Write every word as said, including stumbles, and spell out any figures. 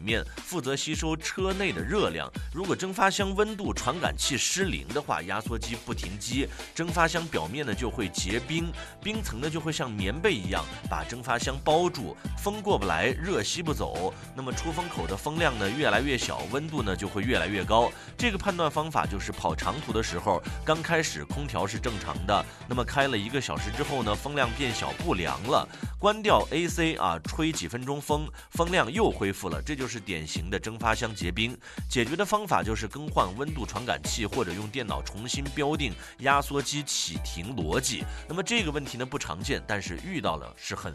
面，负责吸收车内的热量。如果蒸发箱温度传感器失灵的话，压缩机不停机，蒸发箱表面呢就会结冰，冰层呢就会像棉被一样把蒸发箱包住，风过不来，热吸不走。那么出风口的风量呢越来越小，温度呢就会越来越高。这个判断方法就是跑长途的时候，刚开始空调是正常的，那么开了一个小时之后呢，风量变小不凉了，关掉 A C 啊，吹几分钟风，风量又恢复了，这就是典型的蒸发箱结冰。解决的方法就是更换温度传感器，或者用电脑重新标定压缩机启停逻辑。那么这个问题呢不常见，但是遇到了是很